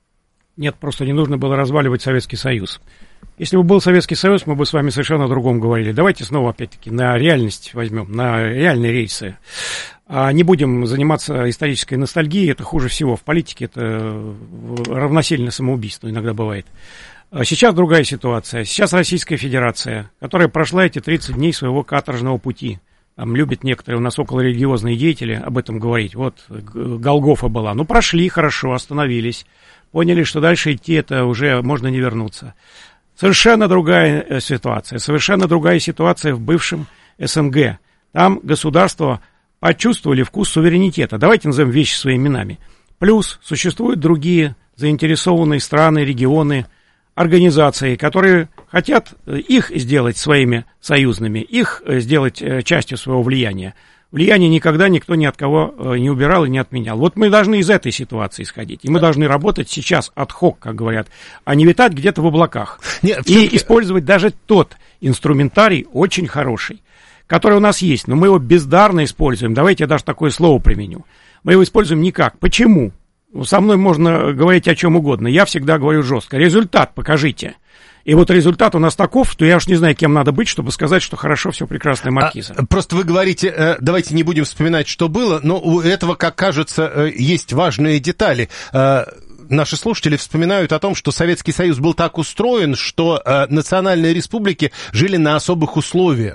S6: Нет, просто не нужно было разваливать Советский Союз. Если бы был Советский Союз, мы бы с вами совершенно о другом говорили. Давайте снова, опять-таки, на реальность возьмем, на реальные рейсы. А не будем заниматься исторической ностальгией, это хуже всего. В политике это равносильно самоубийству иногда бывает. Сейчас другая ситуация. Сейчас Российская Федерация, которая прошла эти тридцать дней своего каторжного пути. Там любят некоторые у нас околорелигиозные деятели об этом говорить. Вот Голгофа была. Ну, прошли хорошо, остановились. Поняли, что дальше идти это уже можно не вернуться. Совершенно другая ситуация. Совершенно другая ситуация в бывшем СНГ. Там государства почувствовали вкус суверенитета. Давайте назовем вещи своими именами. Плюс существуют другие заинтересованные страны, регионы, организации, которые хотят их сделать своими союзными, их сделать частью своего влияния. Влияние никогда никто ни от кого не убирал и не отменял. Вот мы должны из этой ситуации исходить. И мы должны работать сейчас ad-hoc, как говорят, а не витать где-то в облаках. Нет, и все... использовать даже тот инструментарий, очень хороший, который у нас есть, но мы его бездарно используем. Давайте я даже такое слово применю. Мы его используем никак. Почему? Со мной можно говорить о чем угодно. Я всегда говорю жестко. Результат покажите. И вот результат у нас таков, что я уж не знаю, кем надо быть, чтобы сказать, что хорошо, все прекрасная маркиза.
S5: А, просто вы говорите, давайте не будем вспоминать, что было, но у этого, как кажется, есть важные детали. Наши слушатели вспоминают о том, что Советский Союз был так устроен, что национальные республики жили на особых условиях.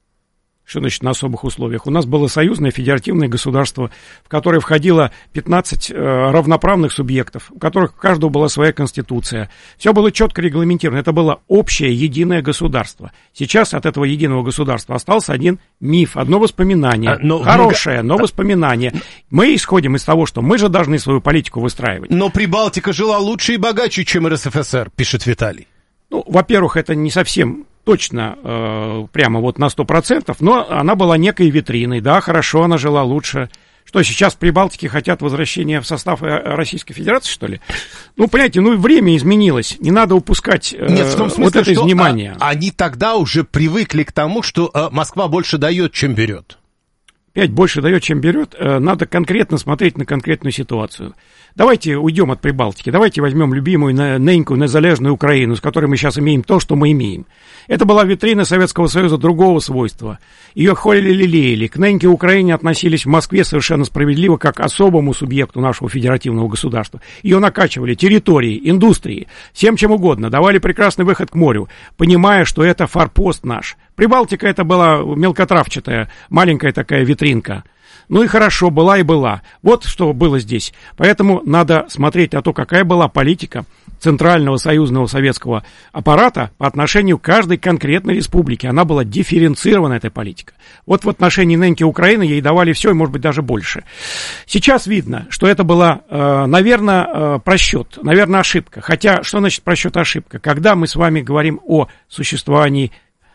S6: Что значит на особых условиях? У нас было союзное федеративное государство, в которое входило пятнадцать э, равноправных субъектов, у которых у каждого была своя конституция. Все было четко регламентировано. Это было общее, единое государство. Сейчас от этого единого государства остался один миф, одно воспоминание. А, но Хорошее, но воспоминание. Мы исходим из того, что мы же должны свою политику выстраивать.
S5: Но Прибалтика жила лучше и богаче, чем РСФСР, пишет Виталий.
S6: Ну, во-первых, это не совсем... Точно, э, прямо вот на сто процентов, но она была некой витриной, да, хорошо, она жила лучше. Что, сейчас Прибалтики хотят возвращения в состав Российской Федерации, что ли? Ну, понимаете, ну, время изменилось, не надо упускать э, Нет, в том смысле, вот это из внимания.
S5: А, они тогда уже привыкли к тому, что э, Москва больше дает, чем берет.
S6: Опять больше дает, чем берет, э, надо конкретно смотреть на конкретную ситуацию. Давайте уйдем от Прибалтики, давайте возьмем любимую ненькую незалежную Украину, с которой мы сейчас имеем то, что мы имеем. Это была витрина Советского Союза другого свойства. Ее холили-лелеяли. К неньке Украине относились в Москве совершенно справедливо, как к особому субъекту нашего федеративного государства. Ее накачивали территории, индустрии, всем чем угодно, давали прекрасный выход к морю, понимая, что это форпост наш. Прибалтика это была мелкотравчатая, маленькая такая витринка. Ну и хорошо, была и была. Вот что было здесь. Поэтому надо смотреть на то, какая была политика Центрального союзного советского аппарата по отношению к каждой конкретной республике. Она была дифференцирована, эта политика. Вот в отношении нынки Украины ей давали все, и, может быть, даже больше. Сейчас видно, что это была, э, наверное, э, просчет, наверное, ошибка. Хотя, что значит просчет, ошибка? Когда мы с вами говорим о существовании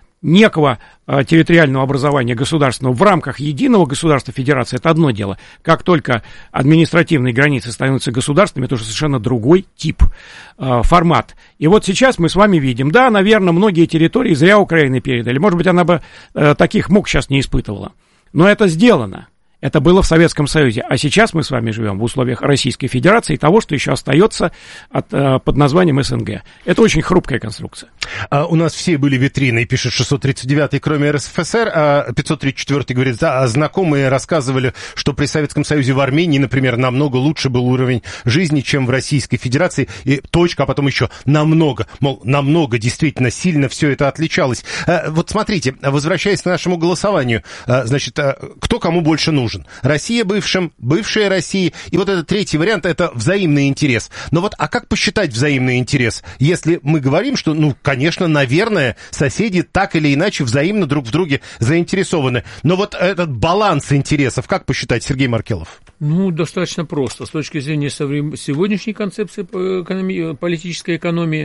S6: некого э, территориального образования государственного в рамках единого государства федерации, это одно дело. Как только административные границы становятся государственными, это уже совершенно другой тип, э, формат. И вот сейчас мы с вами видим, да, наверное, многие территории зря Украине передали. Может быть, она бы э, таких мук сейчас не испытывала. Но это сделано. Это было в Советском Союзе. А сейчас мы с вами живем в условиях Российской Федерации и того, что еще остается от, э, под названием СНГ. Это очень хрупкая конструкция.
S5: А у нас все были витрины, пишет шестьсот тридцать девятый, кроме РСФСР. А пятьсот тридцать четвёртый говорит, да, а знакомые рассказывали, что при Советском Союзе в Армении, например, намного лучше был уровень жизни, чем в Российской Федерации. И точка, а потом еще намного, мол, намного действительно сильно все это отличалось. А, вот смотрите, возвращаясь к нашему голосованию, а, значит, а, кто кому больше нужен? Россия бывшим, бывшая Россия. И вот этот третий вариант — это взаимный интерес. Но вот, а как посчитать взаимный интерес? Если мы говорим, что, ну, конечно, наверное, соседи так или иначе взаимно друг в друге заинтересованы. Но вот этот баланс интересов, как посчитать, Сергей Маркелов?
S7: Ну, достаточно просто. С точки зрения сегодняшней концепции политической экономии,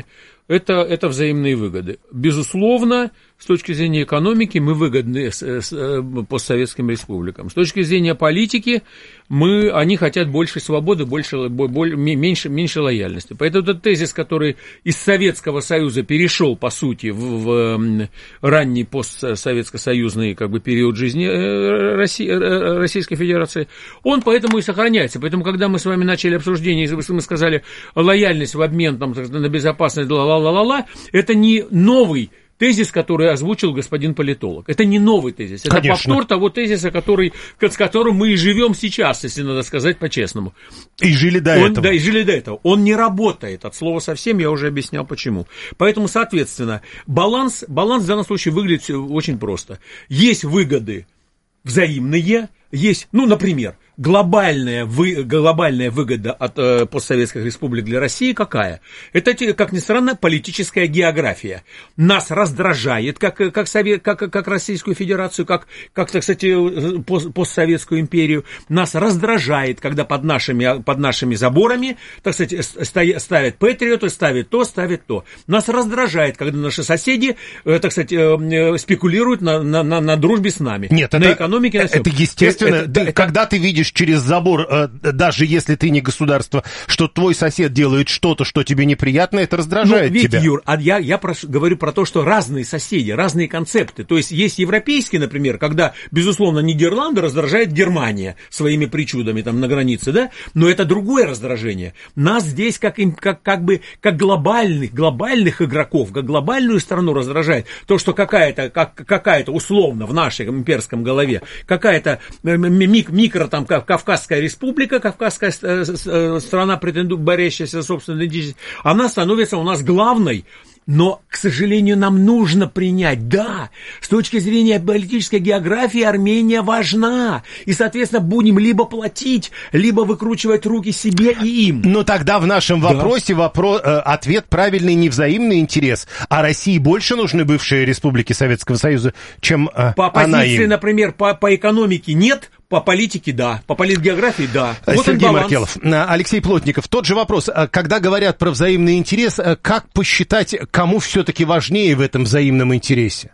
S7: это, это взаимные выгоды. Безусловно, с точки зрения экономики мы выгодны с, с, постсоветским республикам. С точки зрения политики мы, они хотят больше свободы, больше, больше, меньше, меньше лояльности. Поэтому этот тезис, который из Советского Союза перешел, по сути, в, в ранний постсоветско-союзный как бы, период жизни России, Российской Федерации, он поэтому и сохраняется. Поэтому, когда мы с вами начали обсуждение, мы сказали лояльность в обмен там, на безопасность, ла-ла-ла-ла-ла, это не новый тезис, который озвучил господин политолог. Это не новый тезис. Это Конечно. повтор того тезиса, который, с которым мы и живем сейчас, если надо сказать по-честному.
S5: И жили до
S7: Он,
S5: этого.
S7: Да, и жили до этого. Он не работает. От слова совсем я уже объяснял, почему. Поэтому, соответственно, баланс, баланс в данном случае выглядит очень просто. Есть выгоды взаимные, есть, ну, например, глобальная, вы, глобальная выгода от э, постсоветских республик для России какая? Это, как ни странно, политическая география. Нас раздражает, как, как, Совет, как, как Российскую Федерацию, как, как, так сказать, пост, постсоветскую империю. Нас раздражает, когда под нашими, под нашими заборами, так сказать, ставят патриоты, ставят то, ставят то. Нас раздражает, когда наши соседи, э, так сказать, э, спекулируют на, на, на, на дружбе с нами.
S5: Нет,
S7: на
S5: это,
S7: экономике. На
S5: это естественно.
S7: Это,
S5: ты,
S7: это,
S5: когда ты видишь через забор, даже если ты не государство, что твой сосед делает что-то, что тебе неприятно, это раздражает
S7: ну, видите,
S5: тебя.
S7: Юр, а я, я прошу, говорю про то, что разные соседи, разные концепты. То есть есть европейские, например, когда, безусловно, Нидерланды раздражает Германия своими причудами там на границе, да, но это другое раздражение. Нас здесь как, как, как бы как глобальных, глобальных игроков, как глобальную страну раздражает то, что какая-то, как, какая-то условно в нашей имперском голове, какая-то мик, микро там Кавказская республика, Кавказская страна, претендует, борящаяся за собственную идентичность, она становится у нас главной. Но, к сожалению, нам нужно принять, да, с точки зрения политической географии Армения важна. И, соответственно, будем либо платить, либо выкручивать руки себе и им.
S5: Но тогда в нашем вопросе да. вопрос, э, ответ правильный, не взаимный интерес. А России больше нужны бывшие республики Советского Союза, чем э,
S7: по
S5: она
S7: позиции,
S5: им.
S7: например, по, по экономике нет, по политике да, по политгеографии да. Вот
S5: Сергей Маркелов, Алексей Плотников. Тот же вопрос. Когда говорят про взаимный интерес, как посчитать, кому все-таки важнее в этом взаимном интересе?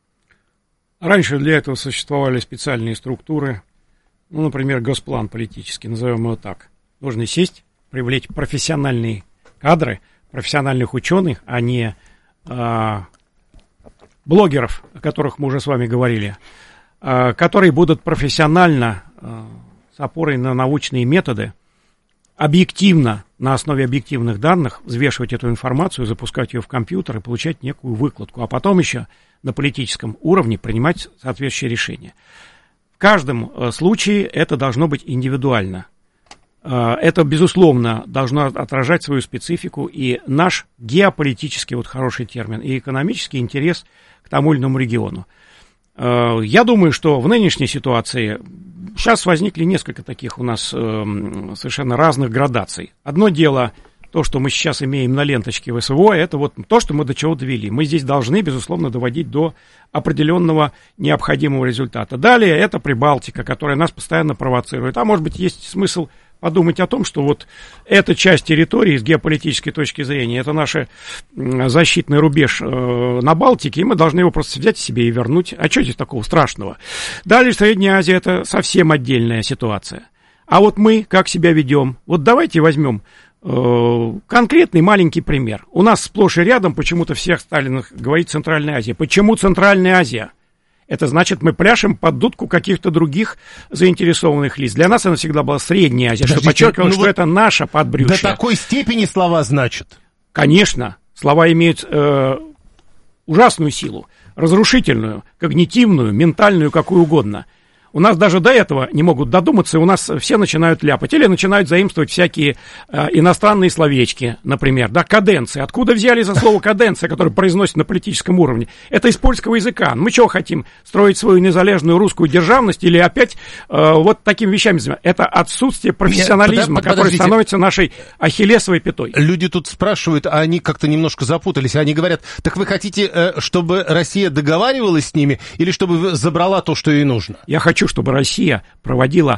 S6: Раньше для этого существовали специальные структуры. Ну, например, госплан политический, назовем его так. Нужно сесть, привлечь профессиональные кадры, профессиональных ученых, а не а, блогеров, о которых мы уже с вами говорили, которые будут профессионально, с опорой на научные методы, объективно, на основе объективных данных, взвешивать эту информацию, запускать ее в компьютер и получать некую выкладку, а потом еще на политическом уровне принимать соответствующие решения. В каждом случае это должно быть индивидуально. Это, безусловно, должно отражать свою специфику и наш геополитический, вот хороший термин, и экономический интерес к тому или иному региону. Я думаю, что в нынешней ситуации сейчас возникли несколько таких у нас э, совершенно разных градаций. Одно дело, то, что мы сейчас имеем на ленточке ВСВО, это вот то, что мы до чего довели. Мы здесь должны, безусловно, доводить до определенного необходимого результата. Далее это Прибалтика, которая нас постоянно провоцирует. А может быть, есть смысл подумать о том, что вот эта часть территории с геополитической точки зрения, это наш защитный рубеж э, на Балтике, и мы должны его просто взять себе и вернуть. А что здесь такого страшного? Далее Средняя Азия — это совсем отдельная ситуация. А вот мы как себя ведем? Вот давайте возьмем э, конкретный маленький пример. У нас сплошь и рядом почему-то всех стали говорить Центральная Азия. Почему Центральная Азия? Это значит, мы пляшем под дудку каких-то других заинтересованных лиц. Для нас она всегда была Средняя Азия, что подчеркивало, ну что вот это наша подбрюшье.
S5: До такой степени слова значат?
S6: Конечно. Слова имеют э, ужасную силу, разрушительную, когнитивную, ментальную, какую угодно. У нас даже до этого не могут додуматься, и у нас все начинают ляпать. Или начинают заимствовать всякие э, иностранные словечки, например. Да, каденция. Откуда взяли за слово каденция, которое произносят на политическом уровне? Это из польского языка. Мы чего хотим? Строить свою незалежную русскую державность или опять э, вот такими вещами заниматься? Это отсутствие профессионализма, Под, под, который становится нашей ахиллесовой пятой.
S5: Люди тут спрашивают, а они как-то немножко запутались. Они говорят, так вы хотите, э, чтобы Россия договаривалась с ними или чтобы забрала то, что ей нужно?
S6: Я хочу, чтобы Россия проводила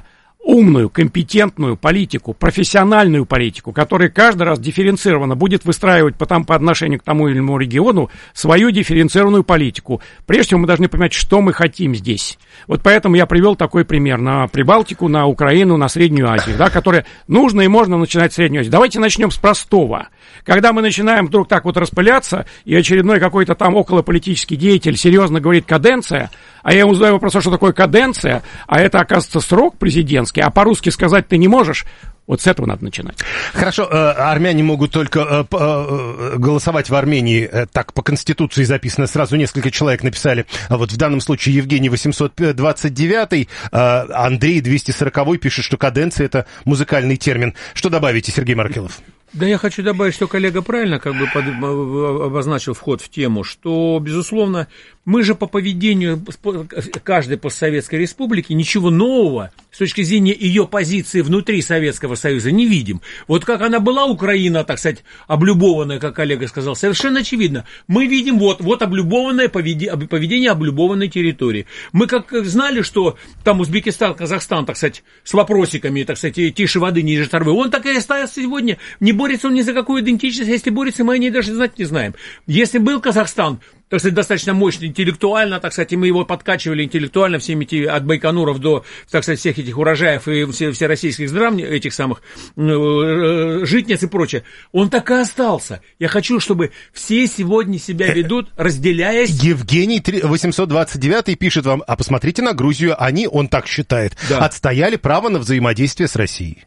S6: умную, компетентную политику, профессиональную политику, которая каждый раз дифференцированно будет выстраивать по, там, по отношению к тому или иному региону свою дифференцированную политику. Прежде всего мы должны понимать, что мы хотим здесь. Вот поэтому я привел такой пример на Прибалтику, на Украину, на Среднюю Азию, да, которые нужно и можно начинать с Средней Азии. Давайте начнем с простого. Когда мы начинаем вдруг так вот распыляться, и очередной какой-то там околополитический деятель серьезно говорит «каденция», а я ему задаю вопрос, что такое каденция, а это, оказывается, срок президентский, а по-русски сказать ты не можешь, вот с этого надо начинать.
S5: Хорошо, э, армяне могут только э, э, голосовать в Армении, э, так по Конституции записано, сразу несколько человек написали, а вот в данном случае Евгений восемьсот двадцать девятый, э, Андрей двести сороковой пишет, что каденция — это музыкальный термин. Что добавите, Сергей Маркелов?
S7: Да, я хочу добавить, что коллега правильно как бы под, обозначил вход в тему, что, безусловно, мы же по поведению каждой постсоветской республики ничего нового с точки зрения ее позиции внутри Советского Союза не видим. Вот как она была, Украина, так сказать, облюбованная, как коллега сказал, совершенно очевидно. Мы видим вот, вот облюбованное поведение, поведение облюбованной территории. Мы как знали, что там Узбекистан, Казахстан, так сказать, с вопросиками, так сказать, тише воды, ниже торвы, он так и остается сегодня. Не борется он ни за какую идентичность, если борется, мы о ней даже знать не знаем. Если был Казахстан, так сказать, достаточно мощный интеллектуально, так сказать, и мы его подкачивали интеллектуально всеми эти, от Байконуров до, так сказать, всех этих урожаев и все, все российских здрав, этих самых э, житниц и прочее, он так и остался. Я хочу, чтобы все сегодня себя ведут, разделяясь...
S5: Евгений восемьсот двадцать девятый пишет вам, а посмотрите на Грузию, они, он так считает, да, отстояли право на взаимодействие с Россией.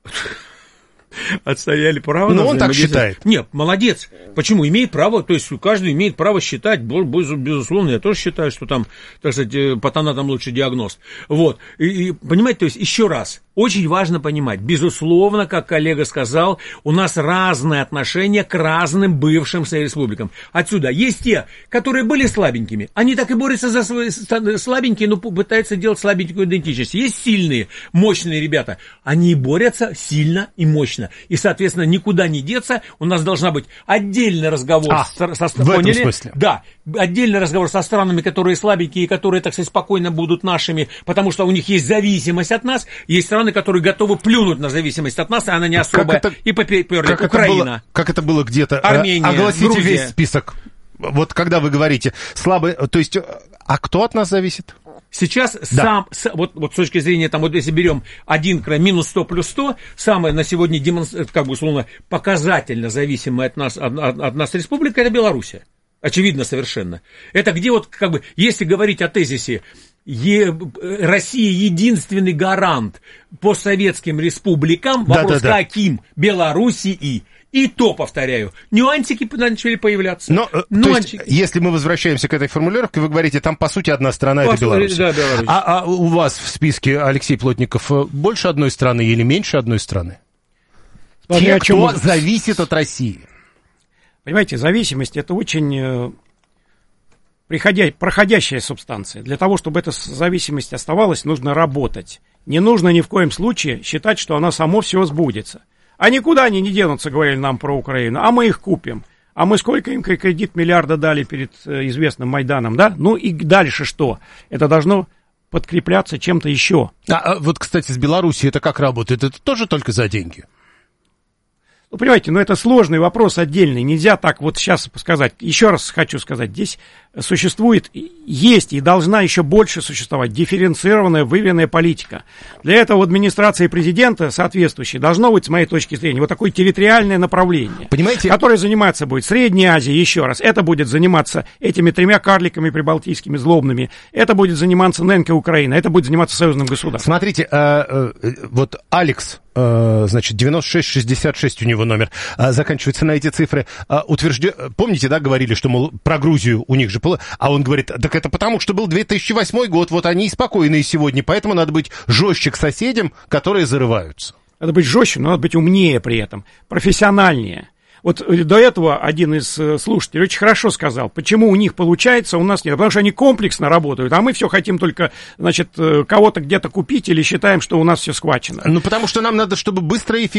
S7: Отстояли право.
S5: Но он так считает.
S7: Нет, молодец. Почему? Имеет право, то есть каждый имеет право считать, безусловно, я тоже считаю, что там, так сказать, патана там лучший диагност. Вот. И, и, понимаете, то есть, еще раз, очень важно понимать, безусловно, как коллега сказал, у нас разные отношения к разным бывшим республикам. Отсюда есть те, которые были слабенькими, они так и борются за свои слабенькие, но пытаются делать слабенькую идентичность. Есть сильные, мощные ребята, они борются сильно и мощно. И, соответственно, никуда не деться. У нас должна быть отдельный разговор
S5: а,
S7: со, со,
S5: в
S7: поняли?
S5: этом смысле.
S7: Да, отдельный разговор со странами, которые слабенькие, которые, так сказать, спокойно будут нашими, потому что у них есть зависимость от нас. Есть страны, которые готовы плюнуть на зависимость от нас, и она не особая.
S5: Это,
S7: и поперли.
S5: Как
S7: Украина.
S5: Это было, как это было где-то?
S7: Армения,
S5: Огласите
S7: Грузия.
S5: Весь список. Вот когда вы говорите слабые, то есть, а кто от нас зависит?
S7: Сейчас
S5: да.
S7: сам, с, вот, вот с точки зрения, там, вот если берем один край минус сто плюс сто, самая на сегодня, демонстр... как бы, условно, показательно зависимая от нас, от, от, от нас республика, это Белоруссия. Очевидно совершенно. Это где вот, как бы, если говорить о тезисе, Е... Россия единственный гарант по советским республикам,
S5: да,
S7: вопрос
S5: да, да.
S7: каким? Белоруссии. И то, повторяю, нюансики начали появляться.
S5: Но, то есть, если мы возвращаемся к этой формулировке, вы говорите, там, по сути, одна страна, по это Беларусь.
S7: Да, Беларусь.
S5: А, а у вас в списке, Алексей Плотников, больше одной страны или меньше одной страны?
S6: Смотри,
S5: Те,
S6: о чем
S5: кто
S6: мы...
S5: зависит от России.
S6: Понимаете, зависимость – это очень э, приходя... проходящая субстанция. Для того, чтобы эта зависимость оставалась, нужно работать. Не нужно ни в коем случае считать, что она само все сбудется. А никуда они не денутся, говорили нам про Украину, а мы их купим. А мы сколько им кредит миллиарда дали перед э, известным Майданом, да? Ну и дальше что? Это должно подкрепляться чем-то еще.
S5: А, а вот, кстати, с Белоруссией это как работает? Это тоже только за деньги?
S6: Ну, понимаете, ну это сложный вопрос отдельный, нельзя так вот сейчас сказать. Еще раз хочу сказать, здесь существует, есть и должна еще больше существовать дифференцированная, выверенная политика. Для этого в администрации президента соответствующей должно быть, с моей точки зрения, вот такое территориальное направление,
S5: понимаете,
S6: которое заниматься будет Средней Азией, еще раз, это будет заниматься этими тремя карликами прибалтийскими злобными, это будет заниматься ненко Украина, это будет заниматься союзным государством.
S5: Смотрите, э, э, вот Алекс, э, значит, девяносто шесть шестьдесят шесть у него номер, э, заканчивается на эти цифры, э, утвержден... помните, да, говорили, что, мол, про Грузию у них же, а он говорит, так это потому, что был две тысячи восьмой год, вот они и спокойные сегодня, поэтому надо быть жестче к соседям, которые зарываются.
S6: Надо быть жестче, но надо быть умнее при этом, профессиональнее. Вот до этого один из слушателей очень хорошо сказал, почему у них получается, у нас нет. Потому что они комплексно работают, а мы все хотим только, значит, кого-то где-то купить или считаем, что у нас все схвачено.
S5: Ну, потому что нам надо, чтобы быстро и эффективно